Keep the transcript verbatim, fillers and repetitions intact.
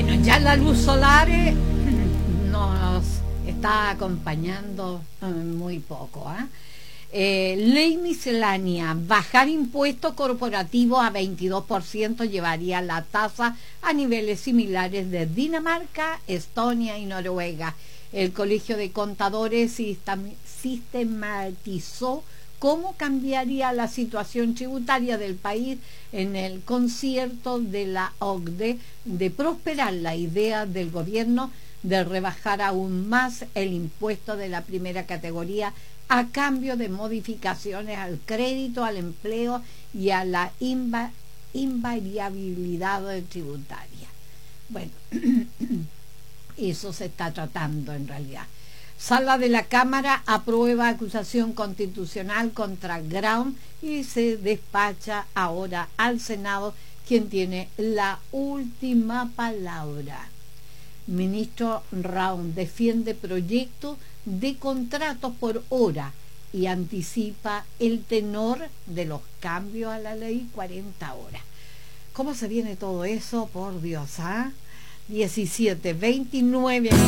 Bueno, ya la luz solar eh, nos está acompañando eh, muy poco. ¿eh? Eh, ley miscelánea, bajar impuesto corporativo a veintidós por ciento llevaría la tasa a niveles similares de Dinamarca, Estonia y Noruega. El Colegio de Contadores sistematizó cómo cambiaría la situación tributaria del país en el concierto de la O C D E de prosperar la idea del gobierno de rebajar aún más el impuesto de la primera categoría a cambio de modificaciones al crédito, al empleo y a la inva invariabilidad tributaria. Bueno, eso se está tratando en realidad. Sala de la Cámara aprueba acusación constitucional contra Grau y se despacha ahora al Senado, quien tiene la última palabra. Ministro Raúl defiende proyecto de contratos por hora y anticipa el tenor de los cambios a la ley cuarenta horas. ¿Cómo se viene todo eso? Por Dios, ¿ah? ¿eh? diecisiete, veintinueve